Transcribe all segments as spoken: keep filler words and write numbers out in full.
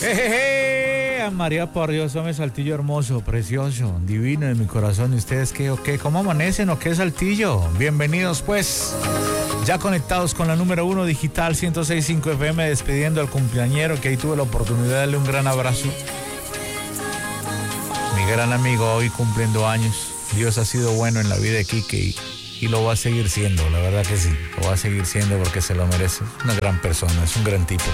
Jejeje, a María por Dios, hombre, Saltillo hermoso, precioso, divino de mi corazón. ¿Y ustedes qué o qué? ¿Cómo amanecen o qué, Saltillo? Bienvenidos pues, ya conectados con la número uno digital ciento seis punto cinco F M, despidiendo al cumpleañero que ahí tuve la oportunidad de darle un gran abrazo. Mi gran amigo hoy cumpliendo años. Dios ha sido bueno en la vida de Quique y, y lo va a seguir siendo, la verdad que sí, lo va a seguir siendo porque se lo merece. Es una gran persona, es un gran tipo.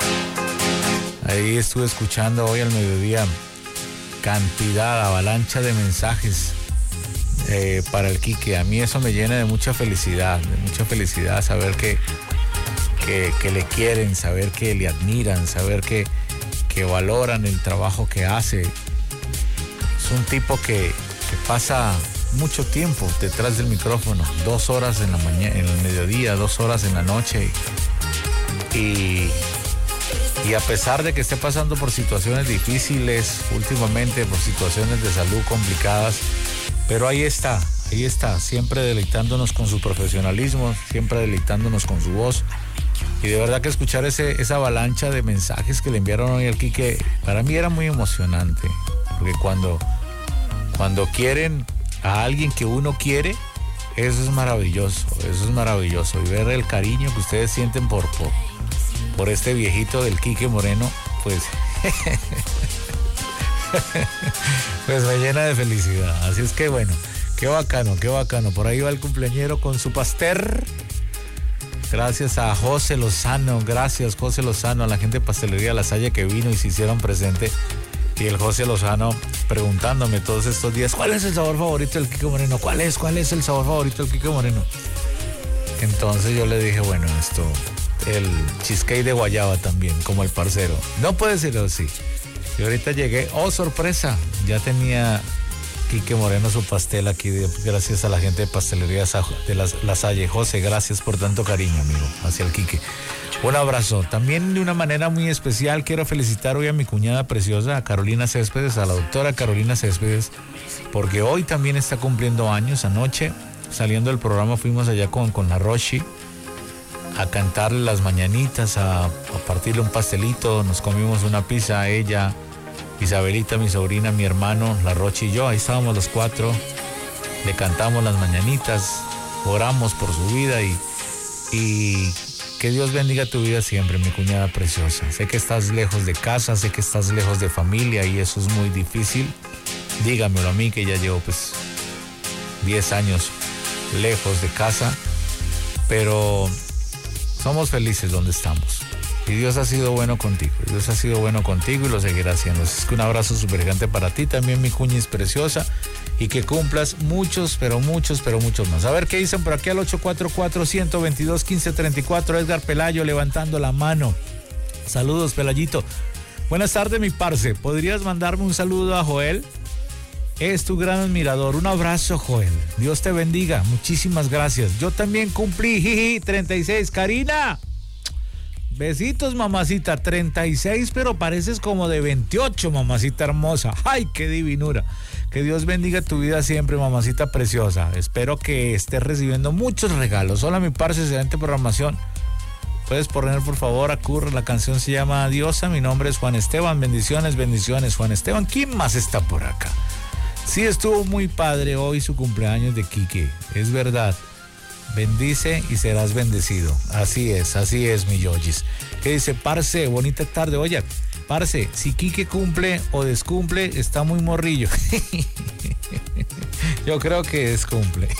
Ahí estuve escuchando hoy al mediodía cantidad, avalancha de mensajes eh, para el Quique. A mí eso me llena de mucha felicidad, de mucha felicidad saber que, que, que le quieren, saber que le admiran, saber que, que valoran el trabajo que hace. Es un tipo que, que pasa mucho tiempo detrás del micrófono, dos horas en la mañana, en el mediodía, dos horas en la noche y, y Y a pesar de que esté pasando por situaciones difíciles últimamente, por situaciones de salud complicadas, pero ahí está, ahí está, siempre deleitándonos con su profesionalismo, siempre deleitándonos con su voz. Y de verdad que escuchar ese, esa avalancha de mensajes que le enviaron hoy al Quique, para mí era muy emocionante, porque cuando, cuando quieren a alguien que uno quiere, eso es maravilloso, eso es maravilloso. Y ver el cariño que ustedes sienten por... por por este viejito del Quique Moreno, pues, pues me llena de felicidad. Así es que bueno, qué bacano, qué bacano. Por ahí va el cumpleañero con su pastel. Gracias a José Lozano, gracias José Lozano, a la gente de Pastelería La Salle que vino y se hicieron presente. Y el José Lozano preguntándome todos estos días, ¿cuál es el sabor favorito del Quique Moreno? ¿Cuál es? ¿Cuál es el sabor favorito del Quique Moreno? Entonces yo le dije, bueno, esto... el cheesecake de guayaba también, como el parcero. No puede ser así. Y ahorita llegué, oh sorpresa, ya tenía Quique Moreno su pastel aquí, de, gracias a la gente de Pastelería de la, la Salle. José, gracias por tanto cariño, amigo, hacia el Quique. Un abrazo. También de una manera muy especial quiero felicitar hoy a mi cuñada preciosa, a Carolina Céspedes, a la doctora Carolina Céspedes, porque hoy también está cumpliendo años. Anoche, saliendo del programa, fuimos allá con, con la Roshi a cantarle las mañanitas, a, a partirle un pastelito, nos comimos una pizza, ella, Isabelita, mi sobrina, mi hermano, la Rochi y yo, ahí estábamos los cuatro, le cantamos las mañanitas, oramos por su vida y, y que Dios bendiga tu vida siempre, mi cuñada preciosa. Sé que estás lejos de casa, sé que estás lejos de familia y eso es muy difícil, dígamelo a mí que ya llevo pues diez años lejos de casa, pero... somos felices donde estamos. Y Dios ha sido bueno contigo. Dios ha sido bueno contigo y lo seguirá haciendo. Así es que un abrazo súper gigante para ti. También mi cuñis preciosa. Y que cumplas muchos, pero muchos, pero muchos más. A ver qué dicen por aquí al ocho cuatro cuatro, uno dos dos, uno cinco tres cuatro. Edgar Pelayo levantando la mano. Saludos, Pelayito. Buenas tardes, mi parce. ¿Podrías mandarme un saludo a Joel? Es tu gran admirador. Un abrazo, Joel. Dios te bendiga. Muchísimas gracias. Yo también cumplí, jiji, treinta y seis. Karina, besitos, mamacita. treinta y seis, pero pareces como de veintiocho, mamacita hermosa. Ay, qué divinura. Que Dios bendiga tu vida siempre, mamacita preciosa. Espero que estés recibiendo muchos regalos. Hola, mi parce, excelente programación. Puedes poner, por favor, a Curra. La canción se llama Diosa. Mi nombre es Juan Esteban. Bendiciones, bendiciones, Juan Esteban. ¿Quién más está por acá? Sí, estuvo muy padre hoy su cumpleaños de Quique, es verdad. Bendice y serás bendecido. Así es, así es, mi Yoyis. ¿Qué dice? Parce, bonita tarde. Oye, parce, si Quique cumple o descumple, está muy morrillo. Yo creo que descumple.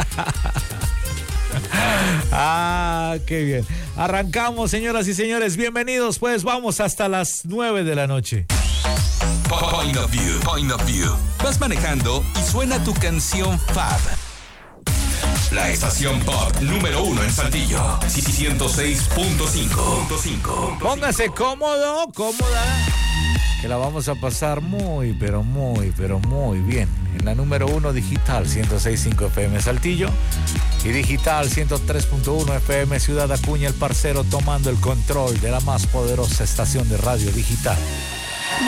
Ah, qué bien. Arrancamos, señoras y señores. Bienvenidos, pues vamos hasta las nueve de la noche. Point of View, Point of View. Vas manejando y suena tu canción Fab. La estación pop número uno en Saltillo. ciento seis punto cinco. Póngase cómodo, cómoda, que la vamos a pasar muy, pero muy, pero muy bien. En la número uno digital, ciento seis punto cinco F M Saltillo. Y digital, ciento tres punto uno F M Ciudad Acuña, el parcero tomando el control de la más poderosa estación de radio digital